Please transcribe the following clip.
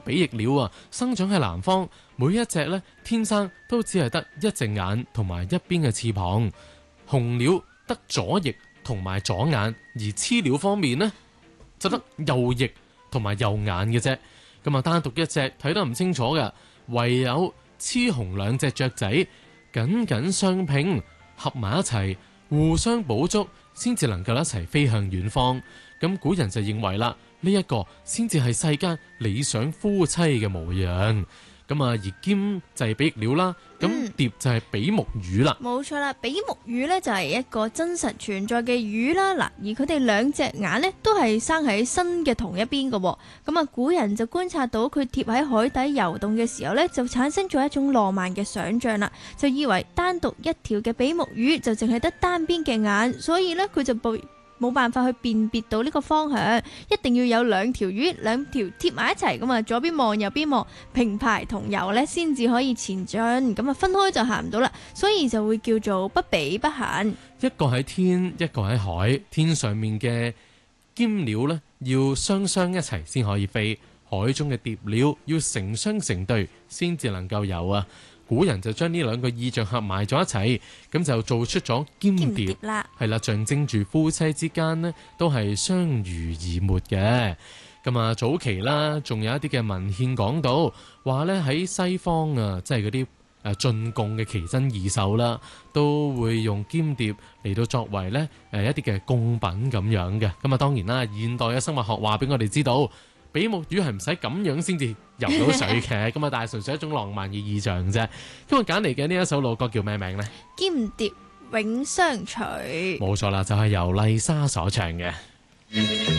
比翼鳥啊，生長喺南方，每一隻呢天生都只係得一隻眼同埋一邊嘅翅膀。雄鳥得左翼同埋左眼，而雌鳥方面呢就得右翼同埋右眼嘅啫。咁啊，單獨一隻睇得唔清楚嘅，唯有雌雄兩隻雀仔緊緊相拼，合埋一齊，互相補足，先至能夠一齊飛向遠方。咁古人就認為啦，呢一個先至係世間理想夫妻嘅模樣。咁啊，而兼就係比翼鳥啦，咁蝶就係比目魚啦。 冇錯啦，比目魚呢就係一個真實存在嘅魚啦。嗱，而佢哋兩隻眼呢都係生喺身嘅同一邊嘅。咁啊，古人就觀察到佢貼喺海底游動嘅時候呢，就產生咗一種浪漫嘅想像啦，就以為單獨一條嘅比目魚就淨係得單邊嘅眼，所以呢，佢就冇辦法去辨別到呢個方向，一定要有兩條魚，兩條貼埋一齊，咁啊左邊望右邊望，平排同游呢先至可以前進，咁啊分開就行唔到啦，所以就會叫做不比不行。 一個喺天，一個喺海，天上面嘅鷄鳥呢要雙雙一齊先可以飛，海中嘅蝶鳥要成雙成對先至能夠游啊。古人就將呢兩個意象合埋咗一齊，咁就做出咗鷄蝶啦，係啦，象徵住夫妻之間呢都係相濡以沫嘅。咁啊，早期啦，仲有一啲嘅文獻講到話呢，喺西方啊，即係嗰啲進貢嘅奇珍異獸啦，都會用鷄蝶嚟到作為呢一啲嘅貢品咁樣嘅。咁啊，當然啦，現代嘅生物學話俾我哋知道，比目魚係唔使咁樣先至游到水嘅，咁啊，但係純粹一種浪漫嘅意象啫。今日揀嚟嘅呢一首老歌叫咩名呢？ 鷄蝶永相隨。 冇錯啦，就係由麗莎所唱嘅。